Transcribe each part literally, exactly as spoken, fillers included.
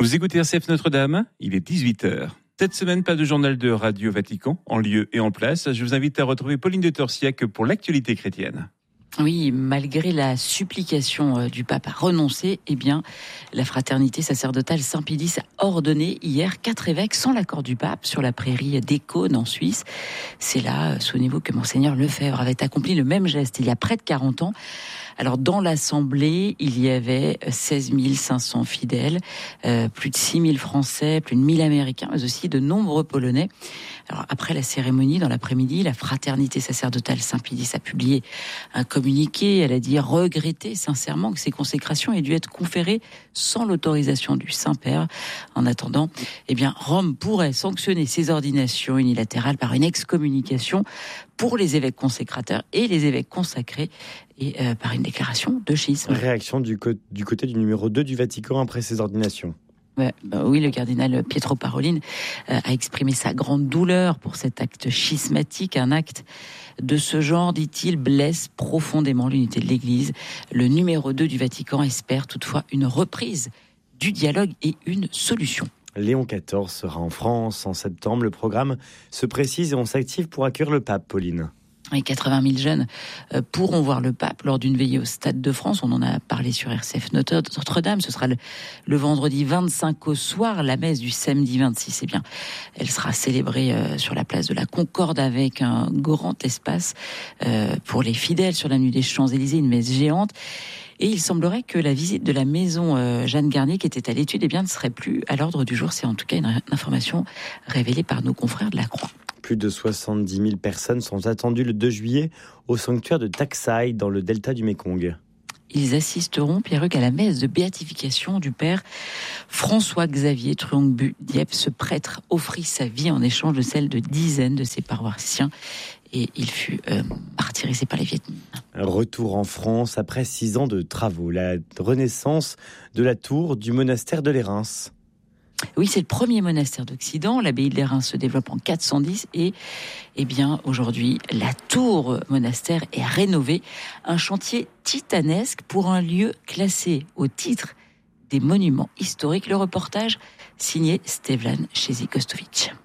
Vous écoutez R C F Notre-Dame, il est dix-huit heures. Cette semaine, pas de journal de Radio Vatican, en lieu et en place. Je vous invite à retrouver Pauline de Torsiac pour l'actualité chrétienne. Oui, malgré la supplication du pape à renoncer, eh bien, la fraternité sacerdotale Saint-Pédis a ordonné hier quatre évêques sans l'accord du pape sur la prairie d'Ecône en Suisse. C'est là, souvenez-vous, que Monseigneur Lefebvre avait accompli le même geste il y a près de quarante ans. Alors, dans l'Assemblée, il y avait seize mille cinq cents fidèles, euh, plus de six mille Français, plus de mille Américains, mais aussi de nombreux Polonais. Alors, après la cérémonie, dans l'après-midi, la fraternité sacerdotale Saint-Pédis a publié un communiqué. Elle a dit regretter sincèrement que ces consécrations aient dû être conférées sans l'autorisation du Saint-Père. En attendant, eh bien, Rome pourrait sanctionner ces ordinations unilatérales par une excommunication pour les évêques consécrateurs et les évêques consacrés et euh, par une déclaration de schisme. Réaction du, co- du côté du numéro deux du Vatican après ces ordinations. Ouais, bah oui, le cardinal Pietro Parolin euh, a exprimé sa grande douleur pour cet acte schismatique, un acte de ce genre, dit-il, blesse profondément l'unité de l'Église. Le numéro deux du Vatican espère toutefois une reprise du dialogue et une solution. Léon quatorze sera en France en septembre. Le programme se précise et on s'active pour accueillir le pape, Pauline. Et quatre-vingt mille jeunes pourront voir le pape lors d'une veillée au Stade de France. On en a parlé sur R C F Notre-Dame. Ce sera le, le vendredi vingt-cinq au soir. La messe du samedi vingt-six, eh bien, elle sera célébrée euh, sur la place de la Concorde avec un grand espace euh, pour les fidèles sur l'avenue des Champs-Élysées, une messe géante. Et il semblerait que la visite de la maison euh, Jeanne Garnier, qui était à l'étude, eh bien, ne serait plus à l'ordre du jour. C'est en tout cas une, une information révélée par nos confrères de la Croix. Plus de soixante-dix mille personnes sont attendues le deux juillet au sanctuaire de Taksai dans le delta du Mékong. Ils assisteront, Pierruc, à la messe de béatification du père François-Xavier Truongbu Diep. Ce prêtre offrit sa vie en échange de celle de dizaines de ses paroissiens et il fut euh, martyrisé par les Viet Minh. Retour en France après six ans de travaux. La renaissance de la tour du monastère de Lérins. Oui, c'est le premier monastère d'Occident. L'abbaye de Lérins se développe en quatre cent dix et, eh bien, aujourd'hui, la tour monastère est rénovée. Un chantier titanesque pour un lieu classé au titre des monuments historiques. Le reportage signé Stevlan Chezi-Kostovic.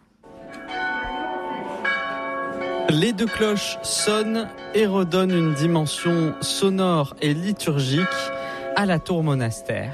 Les deux cloches sonnent et redonnent une dimension sonore et liturgique à la tour monastère.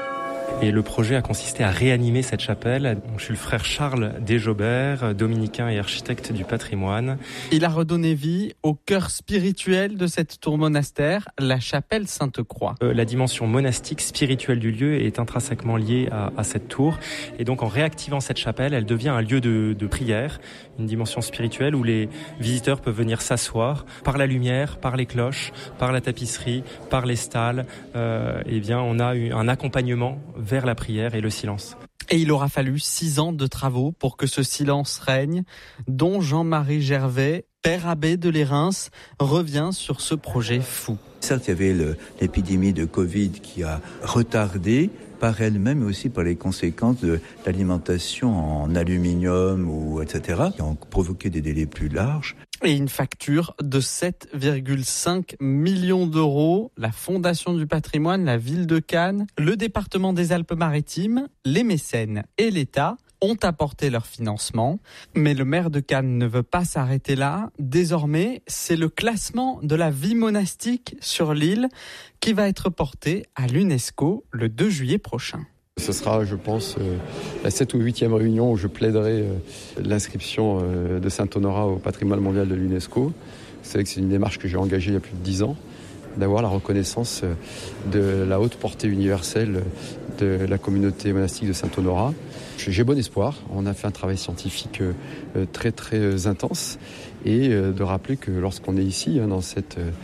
Et le projet a consisté à réanimer cette chapelle. Je suis le frère Charles Desjobert, dominicain et architecte du patrimoine. Il a redonné vie au cœur spirituel de cette tour monastère, la chapelle Sainte-Croix. Euh, la dimension monastique, spirituelle du lieu est intrinsèquement liée à, à cette tour. Et donc en réactivant cette chapelle, elle devient un lieu de, de prière, une dimension spirituelle où les visiteurs peuvent venir s'asseoir par la lumière, par les cloches, par la tapisserie, par les stalles. Euh, eh bien, on a eu un accompagnement vers la prière et le silence. Et il aura fallu six ans de travaux pour que ce silence règne, dont Jean-Marie Gervais, père abbé de Lérins, revient sur ce projet fou. Certes, il y avait le, l'épidémie de Covid qui a retardé par elle-même, mais aussi par les conséquences de l'alimentation en aluminium, ou et cetera, qui ont provoqué des délais plus larges. Et une facture de sept virgule cinq millions d'euros. La Fondation du patrimoine, la ville de Cannes, le département des Alpes-Maritimes, les mécènes et l'État ont apporté leur financement. Mais le maire de Cannes ne veut pas s'arrêter là. Désormais, c'est le classement de la vie monastique sur l'île qui va être porté à l'UNESCO le deux juillet prochain. Ce sera, je pense, euh, la septième ou huitième réunion où je plaiderai euh, l'inscription euh, de Saint-Honorat au patrimoine mondial de l'UNESCO. Vous savez que c'est une démarche que j'ai engagée il y a plus de dix ans, d'avoir la reconnaissance euh, de la haute portée universelle de la communauté monastique de Saint-Honorat. J'ai bon espoir. On a fait un travail scientifique euh, très très euh, intense et euh, de rappeler que lorsqu'on est ici, hein, dans cette euh,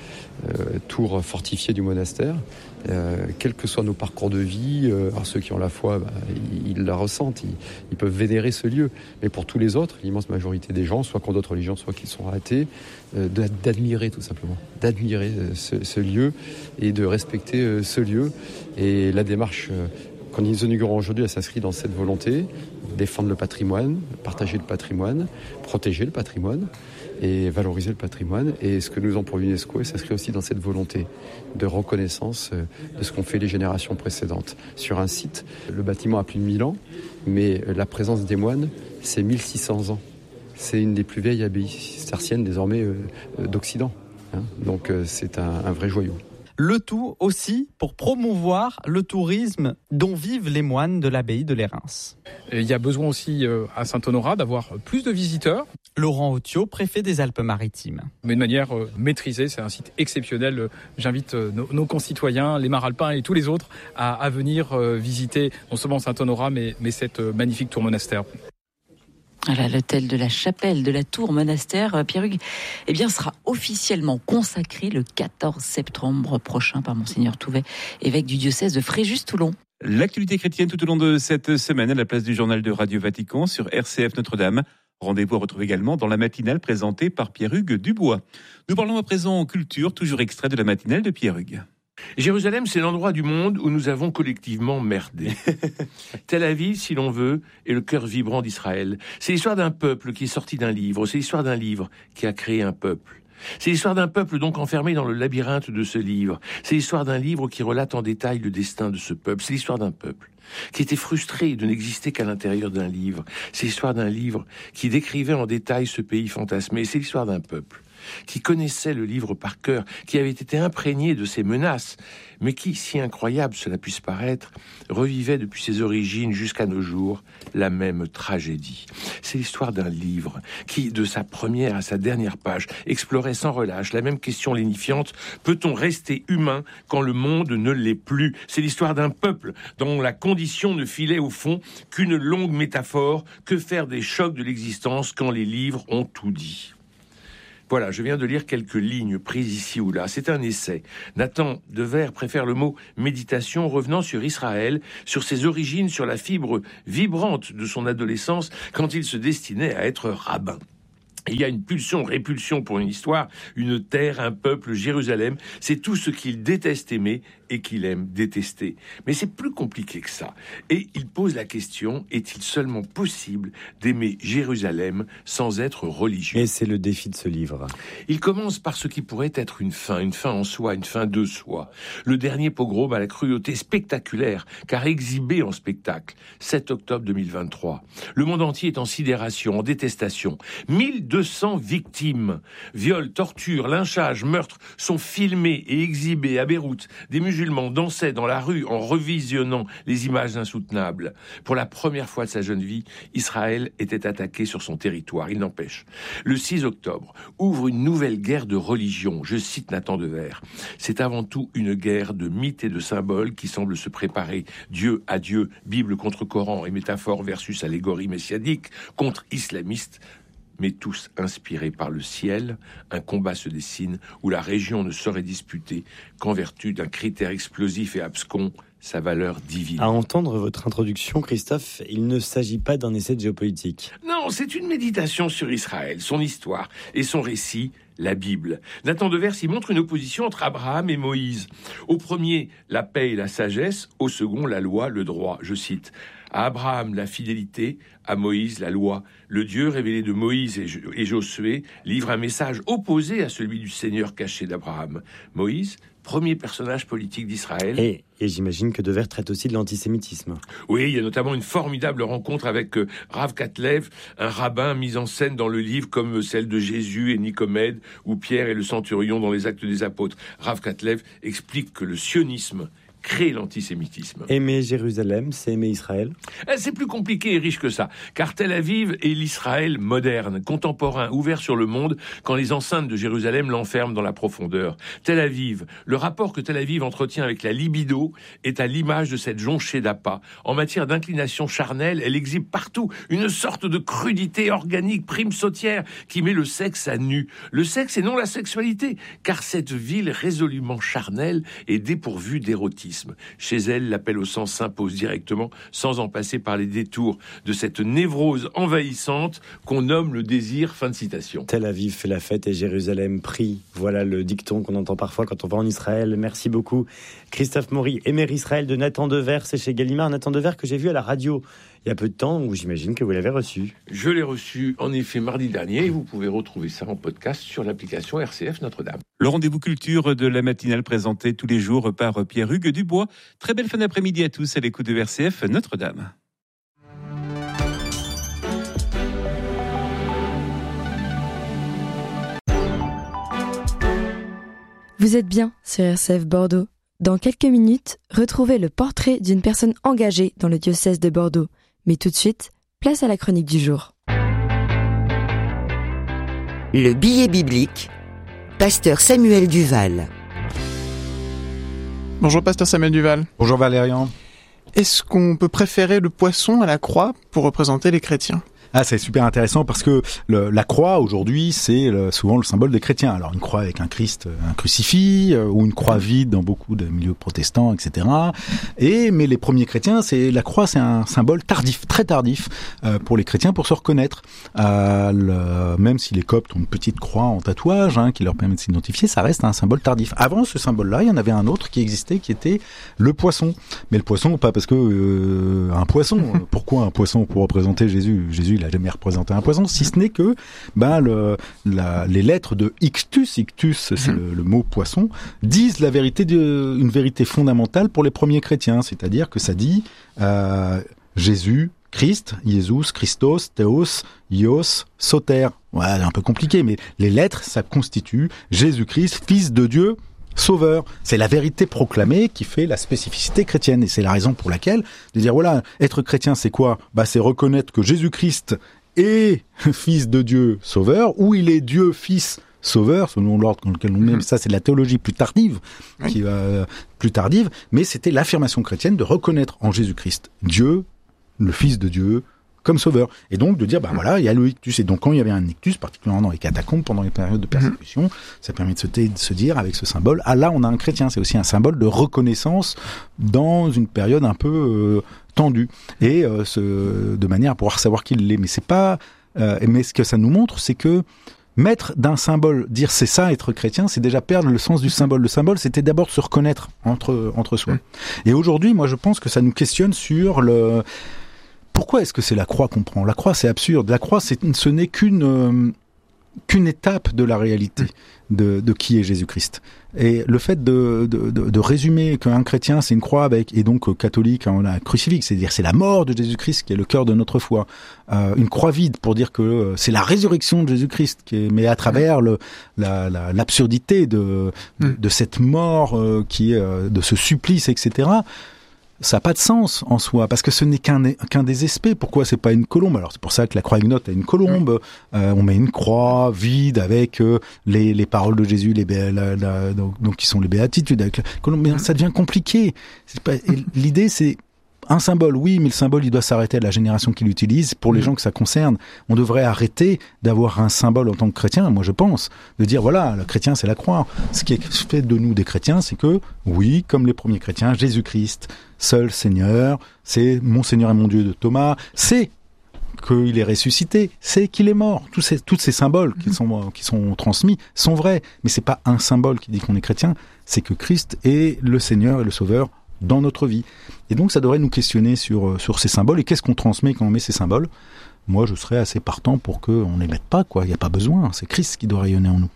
tour fortifiée du monastère, Euh, quels que soient nos parcours de vie, euh, alors ceux qui ont la foi, bah, ils, ils la ressentent, ils, ils peuvent vénérer ce lieu. Mais pour tous les autres, l'immense majorité des gens, soit qui ont d'autres religions, soit qui sont athées, euh, d'admirer tout simplement, d'admirer euh, ce, ce lieu et de respecter euh, ce lieu. Et la démarche euh, Quand nous inaugurons aujourd'hui, elle s'inscrit dans cette volonté, défendre le patrimoine, partager le patrimoine, protéger le patrimoine et valoriser le patrimoine. Et ce que nous avons pour l'UNESCO, elle s'inscrit aussi dans cette volonté de reconnaissance de ce qu'ont fait les générations précédentes. Sur un site, le bâtiment a plus de mille ans, mais la présence des moines, c'est mille six cents ans. C'est une des plus vieilles abbayes cisterciennes désormais euh, d'Occident. Hein. Donc euh, c'est un, un vrai joyau. Le tout aussi pour promouvoir le tourisme dont vivent les moines de l'abbaye de Lérins. Il y a besoin aussi à Saint-Honorat d'avoir plus de visiteurs. Laurent Autiot, préfet des Alpes-Maritimes. Mais de manière maîtrisée, c'est un site exceptionnel. J'invite nos, nos concitoyens, les Maralpins et tous les autres à, à venir visiter non seulement Saint-Honorat, mais, mais cette magnifique tour monastère. Voilà, l'hôtel de la Chapelle de la Tour Monastère, Pierre-Hugues, eh bien, sera officiellement consacré le quatorze septembre prochain par Monseigneur Touvet, évêque du diocèse de Fréjus-Toulon. L'actualité chrétienne tout au long de cette semaine à la place du journal de Radio Vatican sur R C F Notre-Dame. Rendez-vous à retrouver également dans la matinale présentée par Pierre-Hugues Dubois. Nous parlons à présent en culture, toujours extrait de la matinale de Pierre-Hugues. Jérusalem, c'est l'endroit du monde où nous avons collectivement merdé. Tel Aviv, si l'on veut, est le cœur vibrant d'Israël. C'est l'histoire d'un peuple qui est sorti d'un livre. C'est l'histoire d'un livre qui a créé un peuple. C'est l'histoire d'un peuple donc enfermé dans le labyrinthe de ce livre. C'est l'histoire d'un livre qui relate en détail le destin de ce peuple. C'est l'histoire d'un peuple qui était frustré de n'exister qu'à l'intérieur d'un livre. C'est l'histoire d'un livre qui décrivait en détail ce pays fantasmé. C'est l'histoire d'un peuple qui connaissait le livre par cœur, qui avait été imprégné de ses menaces, mais qui, si incroyable cela puisse paraître, revivait depuis ses origines jusqu'à nos jours la même tragédie. C'est l'histoire d'un livre qui, de sa première à sa dernière page, explorait sans relâche la même question lénifiante: peut-on rester humain quand le monde ne l'est plus? C'est l'histoire d'un peuple dont la condition ne filait au fond qu'une longue métaphore: que faire des chocs de l'existence quand les livres ont tout dit? Voilà, je viens de lire quelques lignes prises ici ou là. C'est un essai. Nathan Dever préfère le mot méditation, revenant sur Israël, sur ses origines, sur la fibre vibrante de son adolescence quand il se destinait à être rabbin. Il y a une pulsion-répulsion pour une histoire, une terre, un peuple, Jérusalem. C'est tout ce qu'il déteste aimer et qu'il aime détester. Mais c'est plus compliqué que ça. Et il pose la question, est-il seulement possible d'aimer Jérusalem sans être religieux? Et c'est le défi de ce livre. Il commence par ce qui pourrait être une fin, une fin en soi, une fin de soi. Le dernier pogrom à la cruauté spectaculaire, car exhibé en spectacle, sept octobre deux mille vingt-trois. Le monde entier est en sidération, en détestation. mille deux cents victimes, viols, tortures, lynchages, meurtres sont filmés et exhibés à Beyrouth. Des musulmans dansaient dans la rue en revisionnant les images insoutenables. Pour la première fois de sa jeune vie, Israël était attaqué sur son territoire. Il n'empêche. Le six octobre ouvre une nouvelle guerre de religion. Je cite Nathan Dever. C'est avant tout une guerre de mythes et de symboles qui semble se préparer. Dieu à Dieu, Bible contre Coran et métaphore versus allégorie messianique contre islamistes, mais tous inspirés par le ciel. Un combat se dessine où la région ne serait disputée qu'en vertu d'un critère explosif et abscon, sa valeur divine. À entendre votre introduction, Christophe, il ne s'agit pas d'un essai de géopolitique. Non, c'est une méditation sur Israël, son histoire et son récit, la Bible. Nathan Dever y montre une opposition entre Abraham et Moïse. Au premier, la paix et la sagesse. Au second, la loi, le droit. Je cite: à Abraham, la fidélité, à Moïse, la loi. Le Dieu révélé de Moïse et Josué livre un message opposé à celui du Seigneur caché d'Abraham. Moïse, premier personnage politique d'Israël. Et, et j'imagine que Dever traite aussi de l'antisémitisme. Oui, il y a notamment une formidable rencontre avec euh, Rav Katlev, un rabbin mis en scène dans le livre comme celle de Jésus et Nicomède, ou Pierre et le centurion dans les Actes des Apôtres. Rav Katlev explique que le sionisme crée l'antisémitisme. Aimer Jérusalem, c'est aimer Israël? C'est plus compliqué et riche que ça, car Tel Aviv est l'Israël moderne, contemporain, ouvert sur le monde, quand les enceintes de Jérusalem l'enferment dans la profondeur. Tel Aviv, le rapport que Tel Aviv entretient avec la libido est à l'image de cette jonchée d'appât. En matière d'inclination charnelle, elle exhibe partout une sorte de crudité organique prime sautière qui met le sexe à nu. Le sexe et non la sexualité, car cette ville résolument charnelle est dépourvue d'érotisme. réalisme. Chez elle, l'appel au sens s'impose directement, sans en passer par les détours de cette névrose envahissante qu'on nomme le désir. Fin de citation. Tel Aviv fait la fête et Jérusalem prie. Voilà le dicton qu'on entend parfois quand on va en Israël. Merci beaucoup Christophe Maury, Émer Israël de Nathan Dever, c'est chez Gallimard. Nathan Dever que j'ai vu à la radio il y a peu de temps, où j'imagine que vous l'avez reçu. Je l'ai reçu en effet mardi dernier et vous pouvez retrouver ça en podcast sur l'application R C F Notre-Dame. Le rendez-vous culture de la matinale présenté tous les jours par Pierre-Hugues Dubois. Très belle fin d'après-midi à tous à l'écoute de R C F Notre-Dame. Vous êtes bien sur R C F Bordeaux. Dans quelques minutes, retrouvez le portrait d'une personne engagée dans le diocèse de Bordeaux. Mais tout de suite, place à la chronique du jour. Le billet biblique, pasteur Samuel Duval. Bonjour pasteur Samuel Duval. Bonjour Valérian. Est-ce qu'on peut préférer le poisson à la croix pour représenter les chrétiens ? Ah, c'est super intéressant parce que le, la croix aujourd'hui, c'est le, souvent le symbole des chrétiens. Alors une croix avec un Christ, un crucifix, euh, ou une croix vide dans beaucoup de milieux protestants, et cetera. Et mais les premiers chrétiens, c'est la croix, c'est un symbole tardif, très tardif euh, pour les chrétiens pour se reconnaître. Euh, le, même si les Coptes ont une petite croix en tatouage hein, qui leur permet de s'identifier, ça reste un symbole tardif. Avant ce symbole-là, il y en avait un autre qui existait, qui était le poisson. Mais le poisson, pas parce que euh, un poisson. Pourquoi un poisson pour représenter Jésus ? Jésus, il a jamais représenté un poisson, si ce n'est que ben le, la, les lettres de ictus, ictus c'est le, le mot poisson, disent la vérité de, une vérité fondamentale pour les premiers chrétiens, c'est-à-dire que ça dit euh, Jésus, Christ, Jésus, Christos, Théos, Ios, Soter. Ouais, c'est un peu compliqué, mais les lettres, ça constitue Jésus-Christ, Fils de Dieu, Sauveur. C'est la vérité proclamée qui fait la spécificité chrétienne. Et c'est la raison pour laquelle, de dire, voilà, être chrétien, c'est quoi ? Bah, c'est reconnaître que Jésus-Christ est Fils de Dieu, Sauveur, ou il est Dieu, Fils, Sauveur, selon l'ordre dans lequel on met. Ça, c'est de la théologie plus tardive, oui. qui va plus tardive. Mais c'était l'affirmation chrétienne de reconnaître en Jésus-Christ Dieu, le Fils de Dieu, comme sauveur. Et donc de dire, bah voilà, il y a le ictus. Et donc quand il y avait un ictus, particulièrement dans les catacombes, pendant les périodes de persécution, ça permet de se, de se dire, avec ce symbole, ah là, on a un chrétien. C'est aussi un symbole de reconnaissance dans une période un peu euh, tendue. Et euh, ce, de manière à pouvoir savoir qui l'est. Mais c'est pas... Euh, mais ce que ça nous montre, c'est que mettre d'un symbole, dire c'est ça être chrétien, c'est déjà perdre le sens du symbole. Le symbole, c'était d'abord de se reconnaître entre, entre soi. Et aujourd'hui, moi, je pense que ça nous questionne sur le... Pourquoi est-ce que c'est la croix qu'on prend ? La croix, c'est absurde. La croix, c'est, ce n'est qu'une, euh, qu'une étape de la réalité de, de qui est Jésus-Christ. Et le fait de, de, de, de résumer qu'un chrétien, c'est une croix avec, et donc euh, catholique, on a un crucifix, c'est-à-dire c'est la mort de Jésus-Christ qui est le cœur de notre foi. Euh, une croix vide pour dire que euh, c'est la résurrection de Jésus-Christ, qui est, mais à travers le, la, la, l'absurdité de, de, de cette mort, euh, qui est, euh, de ce supplice, et cetera. Ça n'a pas de sens en soi, parce que ce n'est qu'un, qu'un des aspects. Pourquoi c'est pas une colombe ? Alors c'est pour ça que la croix huguenote a une colombe. Euh, on met une croix vide avec euh, les, les paroles de Jésus, les bé- la, la, donc, donc qui sont les béatitudes. Avec la colombe. Mais ça devient compliqué. C'est pas, l'idée c'est un symbole, oui, mais le symbole il doit s'arrêter à la génération qui l'utilise. Pour les gens que ça concerne, on devrait arrêter d'avoir un symbole en tant que chrétien. Moi je pense de dire voilà, le chrétien c'est la croix. Ce qui est fait de nous des chrétiens, c'est que oui, comme les premiers chrétiens, Jésus-Christ, seul Seigneur, c'est mon Seigneur et mon Dieu de Thomas, c'est qu'il est ressuscité, c'est qu'il est mort. Tous ces, tous ces symboles qui sont, qui sont transmis sont vrais, mais c'est pas un symbole qui dit qu'on est chrétien, c'est que Christ est le Seigneur et le Sauveur dans notre vie. Et donc ça devrait nous questionner sur, sur ces symboles et qu'est-ce qu'on transmet quand on met ces symboles. Moi je serais assez partant pour qu'on ne les mette pas, quoi. Il n'y a pas besoin, c'est Christ qui doit rayonner en nous.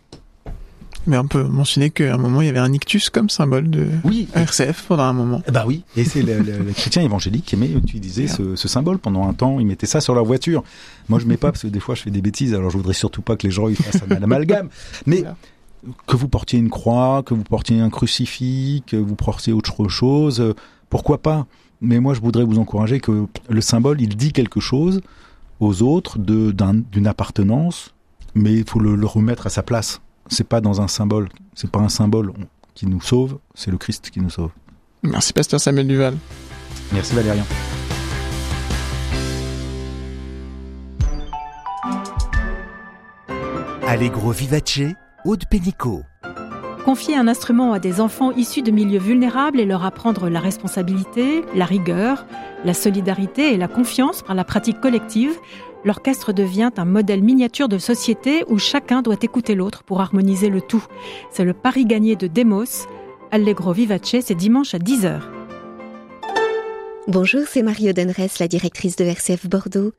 Mais on peut mentionner qu'à un moment, il y avait un ictus comme symbole de oui. R C F pendant un moment. Bah oui, et c'est le, le, le chrétien évangélique qui aimait utiliser ce, ce symbole pendant un temps. Ils mettaient ça sur leur voiture. Moi, je ne mets pas parce que des fois, je fais des bêtises. Alors, je voudrais surtout pas que les gens ils fassent un amalgame. Mais que vous portiez une croix, que vous portiez un crucifix, que vous portiez autre chose, pourquoi pas ? Mais moi, je voudrais vous encourager que le symbole, il dit quelque chose aux autres de, d'un, d'une appartenance, mais il faut le, le remettre à sa place. C'est pas dans un symbole, c'est pas un symbole qui nous sauve, c'est le Christ qui nous sauve. Merci pasteur Samuel Duval. Merci Valérian. Allegro vivace, Aude Pénicaud. Confier un instrument à des enfants issus de milieux vulnérables et leur apprendre la responsabilité, la rigueur, la solidarité et la confiance par la pratique collective, l'orchestre devient un modèle miniature de société où chacun doit écouter l'autre pour harmoniser le tout. C'est le pari gagné de Demos. Allegro Vivace, c'est dimanche à dix heures. Bonjour, c'est Marie Odenres, la directrice de R C F Bordeaux.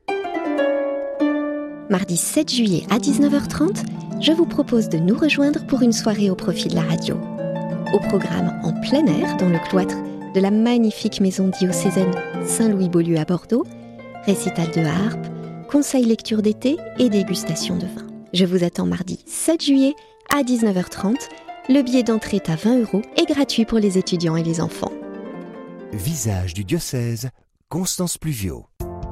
Mardi sept juillet à dix-neuf heures trente, je vous propose de nous rejoindre pour une soirée au profit de la radio. Au programme en plein air dans le cloître de la magnifique maison diocésaine Saint-Louis-Beaulieu à Bordeaux, récital de harpe, conseil lecture d'été et dégustation de vin. Je vous attends mardi sept juillet à dix-neuf heures trente. Le billet d'entrée est à vingt euros et gratuit pour les étudiants et les enfants. Visage du diocèse, Constance Pluvio.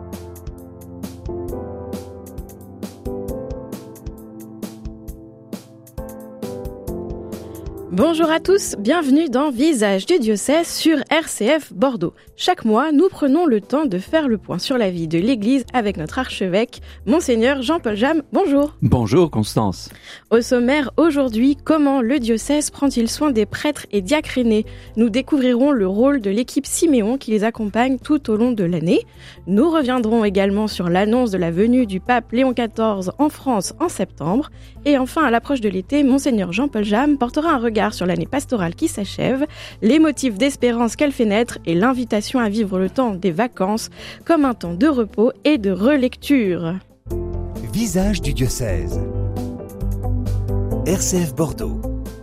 Bonjour à tous, bienvenue dans Visage du diocèse sur R C F Bordeaux. Chaque mois, nous prenons le temps de faire le point sur la vie de l'Église avec notre archevêque, Monseigneur Jean-Paul James. Bonjour. Bonjour Constance. Au sommaire, aujourd'hui, comment le diocèse prend-il soin des prêtres et diacres aînés ? Nous découvrirons le rôle de l'équipe Siméon qui les accompagne tout au long de l'année. Nous reviendrons également sur l'annonce de la venue du pape Léon quatorze en France en septembre. Et enfin, à l'approche de l'été, Monseigneur Jean-Paul James portera un regard sur l'année pastorale qui s'achève, les motifs d'espérance qu'elle fait naître et l'invitation à vivre le temps des vacances comme un temps de repos et de relecture. Visage du diocèse. R C F Bordeaux.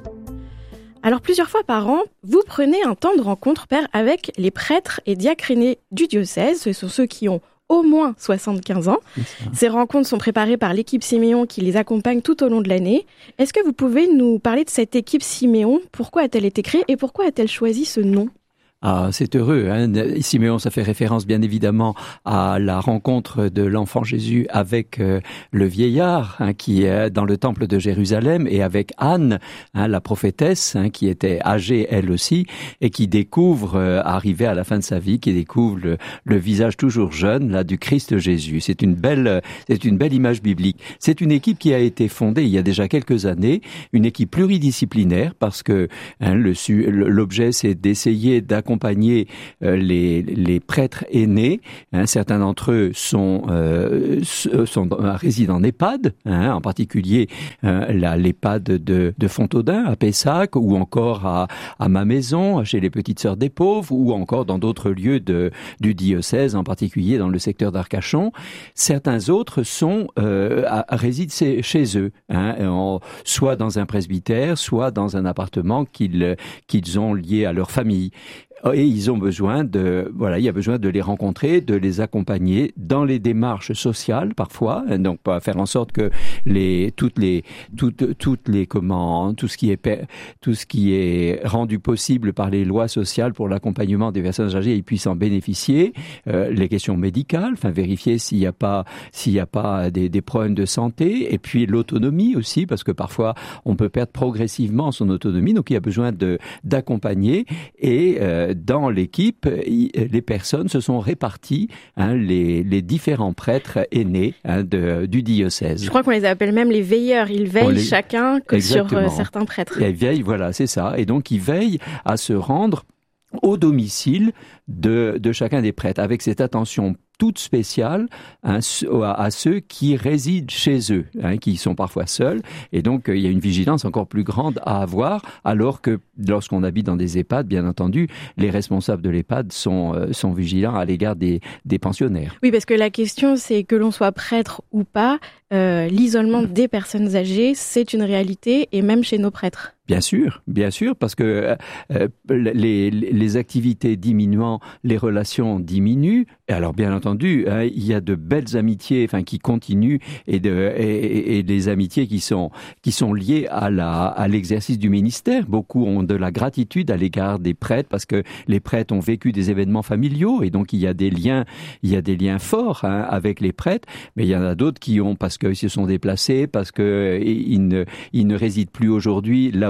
Alors plusieurs fois par an, vous prenez un temps de rencontre, Père, avec les prêtres et diacres aînés du diocèse. Ce sont ceux qui ont au moins soixante-quinze ans. Ces rencontres sont préparées par l'équipe Siméon qui les accompagne tout au long de l'année. Est-ce que vous pouvez nous parler de cette équipe Siméon ? Pourquoi a-t-elle été créée et pourquoi a-t-elle choisi ce nom ? Ah, c'est heureux, hein. Siméon, ça fait référence bien évidemment à la rencontre de l'enfant Jésus avec euh, le vieillard hein, qui est dans le temple de Jérusalem et avec Anne, hein, la prophétesse, hein, qui était âgée elle aussi et qui découvre, euh, arrivée à la fin de sa vie, qui découvre le, le visage toujours jeune là du Christ Jésus. C'est une belle, c'est une belle image biblique. C'est une équipe qui a été fondée il y a déjà quelques années, une équipe pluridisciplinaire parce que hein, le, l'objet c'est d'essayer d'accompagner accompagner euh, les, les prêtres aînés. Hein, certains d'entre eux sont, euh, sont résident en EHPAD, hein, en particulier euh, la, l'EHPAD de, de Fontaudin à Pessac, ou encore à, à ma maison, chez les Petites Sœurs des Pauvres, ou encore dans d'autres lieux de, du diocèse, en particulier dans le secteur d'Arcachon. Certains autres sont euh, à, résident chez eux, hein, en, soit dans un presbytère, soit dans un appartement qu'ils, qu'ils ont lié à leur famille. Et ils ont besoin de, voilà, il y a besoin de les rencontrer, de les accompagner dans les démarches sociales parfois, donc pas faire en sorte que les, toutes les, toutes, toutes les comment, tout ce qui est, tout ce qui est rendu possible par les lois sociales pour l'accompagnement des personnes âgées, ils puissent en bénéficier. Euh, les questions médicales, enfin vérifier s'il n'y a pas, s'il n'y a pas des, des problèmes de santé, et puis l'autonomie aussi, parce que parfois on peut perdre progressivement son autonomie, donc il y a besoin de d'accompagner et euh, dans l'équipe, les personnes se sont réparties, hein, les, les différents prêtres aînés hein, de, du diocèse. Je crois qu'on les appelle même les veilleurs. Ils veillent les... chacun que Exactement. sur euh, certains prêtres. Ils veillent, voilà, c'est ça. Et donc, ils veillent à se rendre au domicile de, de chacun des prêtres, avec cette attention toute spéciale hein, à, à ceux qui résident chez eux, hein, qui sont parfois seuls, et donc euh, il y a une vigilance encore plus grande à avoir, alors que lorsqu'on habite dans des EHPAD, bien entendu, les responsables de l'EHPAD sont, euh, sont vigilants à l'égard des, des pensionnaires. Oui, parce que la question, c'est que l'on soit prêtre ou pas, euh, l'isolement des personnes âgées, c'est une réalité, et même chez nos prêtres. Bien sûr, bien sûr, parce que euh, les, les activités diminuant, les relations diminuent. Et alors, bien entendu, hein, il y a de belles amitiés, enfin, qui continuent et, de, et, et des amitiés qui sont qui sont liées à la à l'exercice du ministère. Beaucoup ont de la gratitude à l'égard des prêtres parce que les prêtres ont vécu des événements familiaux et donc il y a des liens, il y a des liens forts hein, avec les prêtres. Mais il y en a d'autres qui ont parce qu'ils se sont déplacés, parce que ils ne ils ne résident plus aujourd'hui là où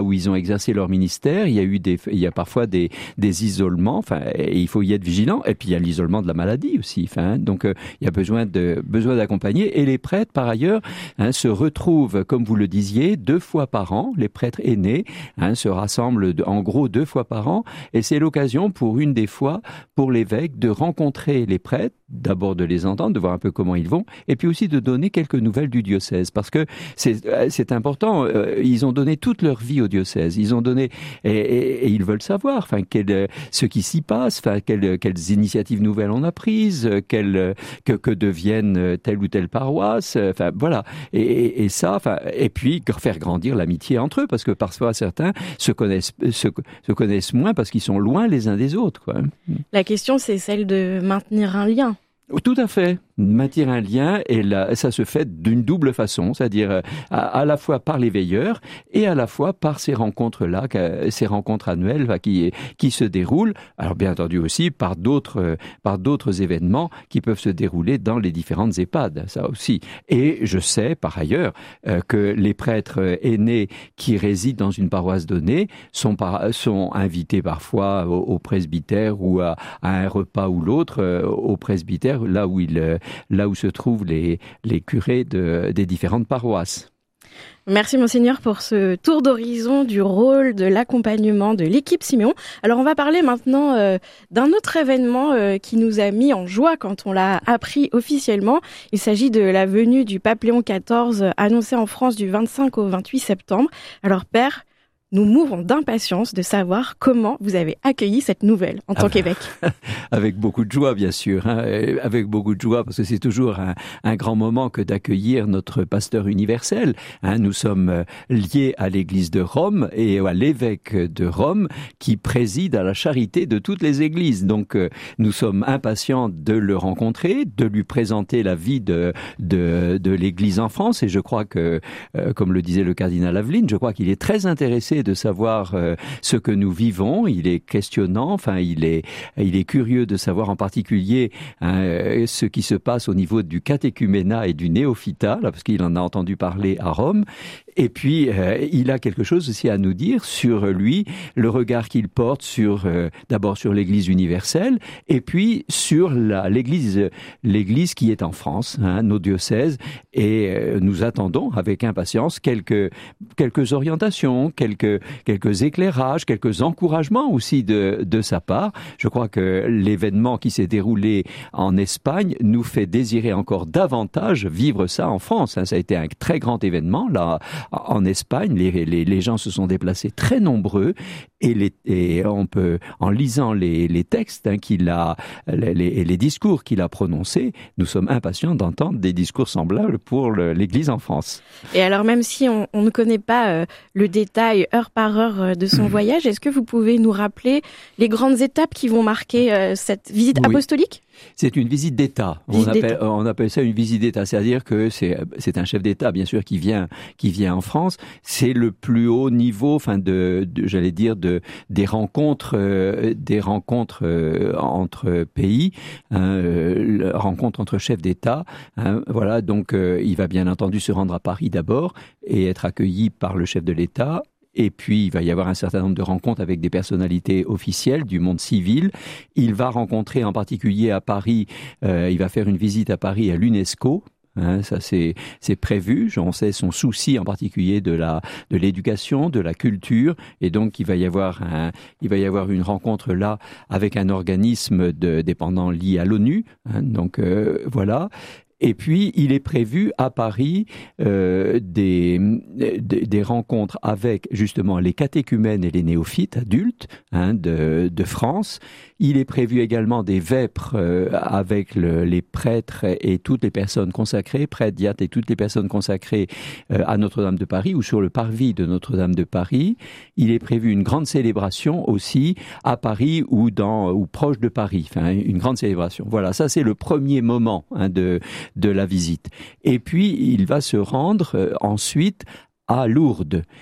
où ils ont exercé leur ministère. Il y a eu des, il y a parfois des, des isolements. Enfin, et il faut y être vigilant. Et puis il y a l'isolement de la maladie aussi. Enfin, donc euh, il y a besoin de besoin d'accompagner. Et les prêtres, par ailleurs, hein, se retrouvent, comme vous le disiez, deux fois par an. Les prêtres aînés hein, se rassemblent en gros deux fois par an. Et c'est l'occasion pour une des fois pour l'évêque de rencontrer les prêtres, d'abord de les entendre, de voir un peu comment ils vont, et puis aussi de donner quelques nouvelles du diocèse, parce que c'est, c'est important. Ils ont donné toute leur vie au diocèse. Ils ont donné et, et, et ils veulent savoir, enfin, quel, ce qui s'y passe, enfin, quelles, quelles initiatives nouvelles on a prises, quelles, que, que deviennent telle ou telle paroisse, enfin voilà. Et, et, et ça, enfin, et puis faire grandir l'amitié entre eux, parce que parfois certains se connaissent, se, se connaissent moins parce qu'ils sont loin les uns des autres, quoi. La question, c'est celle de maintenir un lien. Tout à fait. Maintenir un lien, et là, ça se fait d'une double façon, c'est-à-dire à, à la fois par les veilleurs et à la fois par ces rencontres-là, ces rencontres annuelles qui, qui se déroulent. Alors bien entendu aussi par d'autres, par d'autres événements qui peuvent se dérouler dans les différentes EHPAD, ça aussi. Et je sais par ailleurs euh, que les prêtres aînés qui résident dans une paroisse donnée sont, par, sont invités parfois au, au presbytère ou à, à un repas ou l'autre euh, au presbytère, là où ils euh, là où se trouvent les, les curés de, des différentes paroisses. Merci Monseigneur pour ce tour d'horizon du rôle de l'accompagnement de l'équipe Siméon. Alors on va parler maintenant euh, d'un autre événement euh, qui nous a mis en joie quand on l'a appris officiellement. Il s'agit de la venue du pape Léon quatorze annoncée en France du vingt-cinq au vingt-huit septembre. Alors Père, nous mourons d'impatience de savoir comment vous avez accueilli cette nouvelle en tant qu'évêque. Avec beaucoup de joie, bien sûr. Hein, avec beaucoup de joie, parce que c'est toujours un, un grand moment que d'accueillir notre pasteur universel. Hein, nous sommes liés à l'Église de Rome et à l'évêque de Rome qui préside à la charité de toutes les églises. Donc, nous sommes impatients de le rencontrer, de lui présenter la vie de, de, de l'Église en France. Et je crois que, euh, comme le disait le cardinal Aveline, je crois qu'il est très intéressé de savoir euh, ce que nous vivons. Il est questionnant, enfin il est, il est curieux de savoir en particulier hein, ce qui se passe au niveau du catéchuménat et du néophytat, là, parce qu'il en a entendu parler à Rome. Et puis, euh, il a quelque chose aussi à nous dire sur lui, le regard qu'il porte sur, euh, d'abord sur l'Église universelle, et puis sur la, l'Église, l'Église qui est en France, hein, nos diocèses, et euh, nous attendons avec impatience quelques, quelques orientations, quelques, quelques éclairages, quelques encouragements aussi de, de sa part. Je crois que l'événement qui s'est déroulé en Espagne nous fait désirer encore davantage vivre ça en France. Hein. Ça a été un très grand événement, là, en Espagne, les, les, les gens se sont déplacés très nombreux et, les, et on peut, en lisant les, les textes hein, qu'il a, les, les discours qu'il a prononcés, nous sommes impatients d'entendre des discours semblables pour le, l'Église en France. Et alors, même si on, on ne connaît pas euh, le détail heure par heure de son voyage, est-ce que vous pouvez nous rappeler les grandes étapes qui vont marquer euh, cette visite oui. apostolique ? C'est une visite d'État. Visite on, appelle, d'État. on appelle ça une visite d'État, c'est-à-dire que c'est, c'est un chef d'État, bien sûr, qui vient, qui vient en France. C'est le plus haut niveau, enfin de, de j'allais dire, de des rencontres, euh, des rencontres euh, entre pays, hein, euh, rencontres entre chefs d'État. Hein, voilà, donc euh, il va bien entendu se rendre à Paris d'abord et être accueilli par le chef de l'État. Et puis, il va y avoir un certain nombre de rencontres avec des personnalités officielles du monde civil. Il va rencontrer en particulier à Paris, euh, il va faire une visite à Paris à l'UNESCO. Hein, ça c'est c'est prévu. On sait son souci en particulier de la de l'éducation, de la culture, et donc il va y avoir un il va y avoir une rencontre là avec un organisme de, dépendant lié à l'ONU. Hein, donc euh, voilà. Et puis, il est prévu à Paris euh, des, des, des rencontres avec justement les catéchumènes et les néophytes adultes hein, de, de France. Il est prévu également des vêpres euh, avec le, les prêtres et toutes les personnes consacrées, prêtres, diacres et toutes les personnes consacrées euh, à Notre-Dame de Paris ou sur le parvis de Notre-Dame de Paris. Il est prévu une grande célébration aussi à Paris ou dans ou proche de Paris, enfin une grande célébration. Voilà, ça c'est le premier moment hein, de de la visite. Et puis il va se rendre euh, ensuite à Lourdes.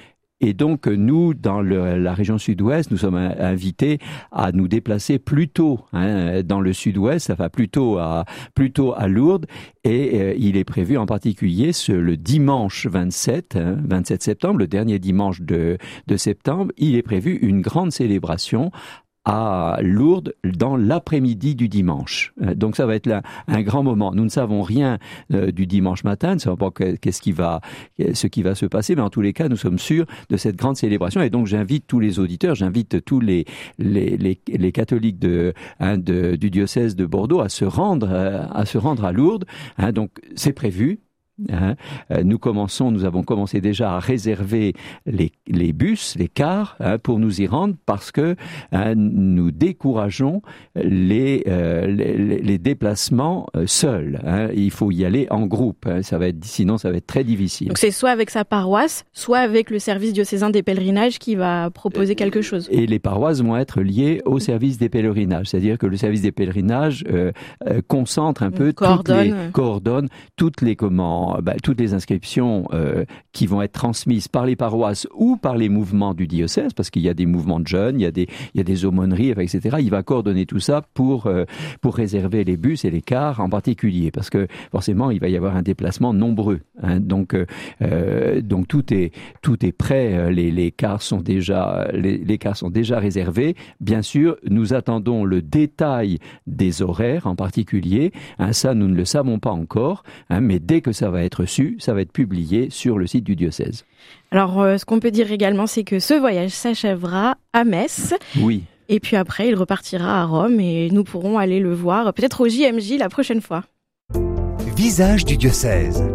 Et donc, nous, dans le, la région sud-ouest, nous sommes invités à nous déplacer plus tôt hein, dans le sud-ouest, enfin plutôt à, plutôt à Lourdes. Et euh, il est prévu en particulier ce, le dimanche vingt-sept, hein, vingt-sept septembre, le dernier dimanche de, de septembre, il est prévu une grande célébration à Lourdes dans l'après-midi du dimanche. Donc ça va être là un grand moment. Nous ne savons rien euh, du dimanche matin, nous ne savons pas qu'est-ce qui va, ce qui va se passer, mais en tous les cas, nous sommes sûrs de cette grande célébration. Et donc j'invite tous les auditeurs, j'invite tous les les, les, les catholiques de, hein, de, du diocèse de Bordeaux à se rendre euh, à se rendre à Lourdes. Hein, donc c'est prévu. Hein, nous commençons, nous avons commencé déjà à réserver les, les bus, les cars hein, pour nous y rendre parce que hein, nous décourageons les, euh, les, les déplacements euh, seuls. Hein. Il faut y aller en groupe. Hein. Ça va être, sinon, ça va être très difficile. Donc c'est soit avec sa paroisse, soit avec le service diocésain des pèlerinages qui va proposer quelque chose. Et les paroisses vont être liées au service des pèlerinages, c'est-à-dire que le service des pèlerinages euh, euh, concentre un peu, coordonne. Toutes les, coordonne toutes les comment. Bah, toutes les inscriptions euh, qui vont être transmises par les paroisses ou par les mouvements du diocèse, parce qu'il y a des mouvements de jeunes, il y a des, il y a des aumôneries, et cetera. Il va coordonner tout ça pour, euh, pour réserver les bus et les cars en particulier, parce que forcément, il va y avoir un déplacement nombreux. Hein. Donc, euh, donc tout est, tout est prêt. Les, les cars sont déjà, les, les cars sont déjà réservés. Bien sûr, nous attendons le détail des horaires en particulier. Hein, ça, nous ne le savons pas encore, hein, mais dès que ça va être su, ça va être publié sur le site du diocèse. Alors, euh, ce qu'on peut dire également, c'est que ce voyage s'achèvera à Metz. Oui. Et puis après, il repartira à Rome et nous pourrons aller le voir, peut-être au J M J la prochaine fois. Visage du diocèse.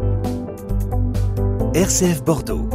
R C F Bordeaux.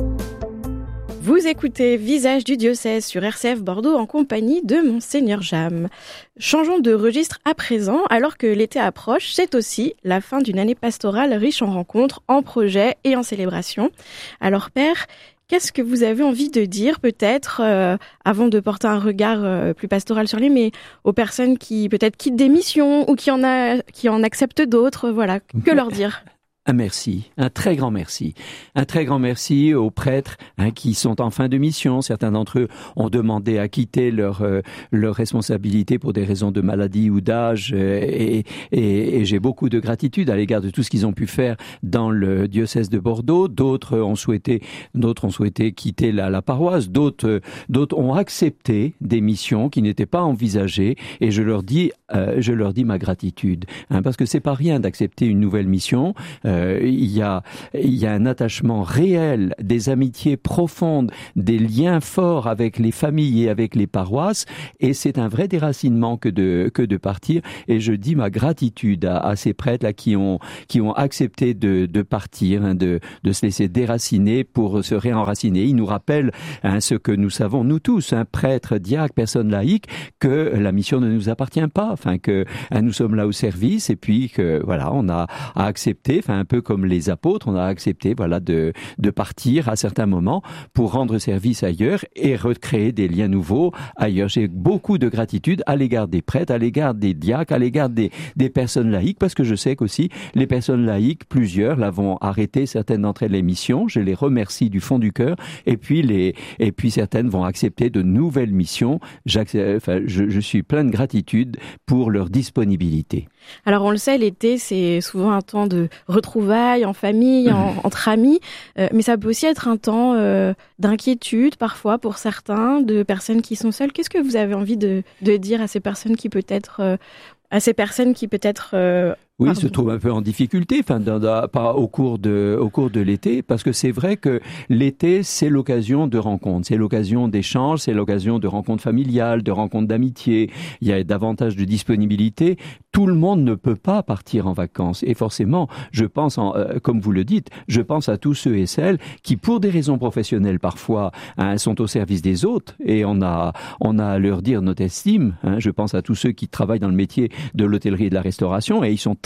Vous écoutez Visage du diocèse sur R C F Bordeaux en compagnie de Monseigneur Jam. Changeons de registre à présent, alors que l'été approche, c'est aussi la fin d'une année pastorale riche en rencontres, en projets et en célébrations. Alors Père, qu'est-ce que vous avez envie de dire peut-être, euh, avant de porter un regard euh, plus pastoral sur les, mais aux personnes qui peut-être quittent des missions ou qui en, a, qui en acceptent d'autres, voilà, que leur dire ? Un merci, un très grand merci. Un très grand merci aux prêtres hein, qui sont en fin de mission. Certains d'entre eux ont demandé à quitter leur euh, leur responsabilité pour des raisons de maladie ou d'âge euh, et, et, et j'ai beaucoup de gratitude à l'égard de tout ce qu'ils ont pu faire dans le diocèse de Bordeaux. D'autres ont souhaité, d'autres ont souhaité quitter la, la paroisse. D'autres, d'autres ont accepté des missions qui n'étaient pas envisagées et je leur dis, euh, je leur dis ma gratitude hein, parce que c'est pas rien d'accepter une nouvelle mission. Euh, Euh, il y a, il y a un attachement réel, des amitiés profondes, des liens forts avec les familles et avec les paroisses, et c'est un vrai déracinement que de que de partir. Et je dis ma gratitude à, à ces prêtres là qui ont qui ont accepté de de partir, hein, de de se laisser déraciner pour se réenraciner. Ils nous rappellent hein, ce que nous savons nous tous, un hein, prêtre, diacre, personne laïque, que la mission ne nous appartient pas, enfin que hein, nous sommes là au service et puis que voilà on a à accepter, enfin un peu comme les apôtres, on a accepté voilà de de partir à certains moments pour rendre service ailleurs et recréer des liens nouveaux ailleurs. J'ai beaucoup de gratitude à l'égard des prêtres, à l'égard des diacres, à l'égard des des personnes laïques parce que je sais qu'aussi les personnes laïques, plusieurs l'avont arrêté, certaines d'entre elles les missions, je les remercie du fond du cœur et puis les et puis certaines vont accepter de nouvelles missions. Enfin, je, je suis plein de gratitude pour leur disponibilité. Alors on le sait, l'été c'est souvent un temps de retrouvailles en famille, en, entre amis, euh, mais ça peut aussi être un temps euh, d'inquiétude parfois pour certains, de personnes qui sont seules. Qu'est-ce que vous avez envie de, de dire à ces personnes qui peut-être, euh, à ces personnes qui peut-être euh, Oui, Pardon. se trouve un peu en difficulté, enfin, dans, dans, pas au cours de, au cours de l'été, parce que c'est vrai que l'été, c'est l'occasion de rencontres, c'est l'occasion d'échanges, c'est l'occasion de rencontres familiales, de rencontres d'amitié. Il y a davantage de disponibilité. Tout le monde ne peut pas partir en vacances, et forcément, je pense, en, euh, comme vous le dites, je pense à tous ceux et celles qui, pour des raisons professionnelles parfois, hein, sont au service des autres, et on a, on a à leur dire notre estime. Hein, je pense à tous ceux qui travaillent dans le métier de l'hôtellerie et de la restauration, et ils sont très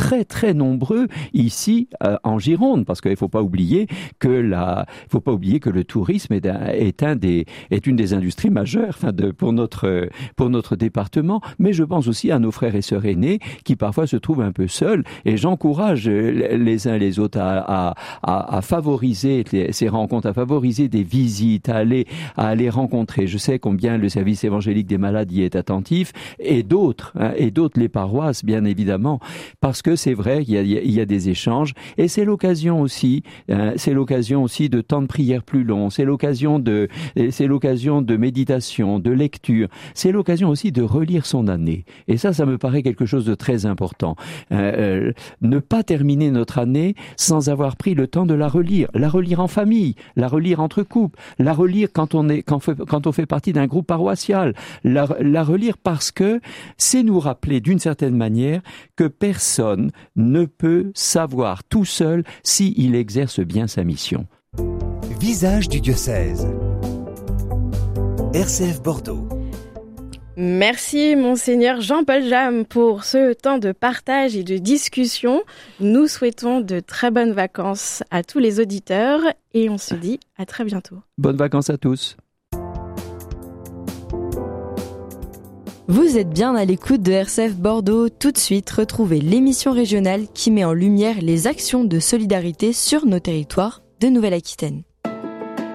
très très nombreux ici euh, en Gironde, parce qu'il faut pas oublier que la, il faut pas oublier que le tourisme est un, est un des, est une des industries majeures, enfin de, pour notre pour notre département. Mais je pense aussi à nos frères et sœurs aînés qui parfois se trouvent un peu seuls. Et j'encourage les uns et les autres à, à, à, à favoriser ces rencontres, à favoriser des visites, à aller à aller rencontrer. Je sais combien le service évangélique des malades y est attentif, et d'autres, hein, et d'autres, les paroisses, bien évidemment, parce que c'est vrai, il y a, il y a des échanges, et c'est l'occasion aussi, hein, c'est l'occasion aussi de temps de prière plus longs, c'est l'occasion de, c'est l'occasion de méditation, de lecture, c'est l'occasion aussi de relire son année. Et ça, ça me paraît quelque chose de très important. Euh, euh, ne pas terminer notre année sans avoir pris le temps de la relire, la relire en famille, la relire entre couples, la relire quand on est, quand, quand on fait partie d'un groupe paroissial, la, la relire parce que c'est nous rappeler d'une certaine manière que personne ne peut savoir tout seul s'il exerce bien sa mission. Visage du diocèse. R C F Bordeaux. Merci Monseigneur Jean-Paul James pour ce temps de partage et de discussion. Nous souhaitons de très bonnes vacances à tous les auditeurs et on se dit à très bientôt. Bonnes vacances à tous. Vous êtes bien à l'écoute de R C F Bordeaux. Tout de suite, retrouvez l'émission régionale qui met en lumière les actions de solidarité sur nos territoires de Nouvelle-Aquitaine.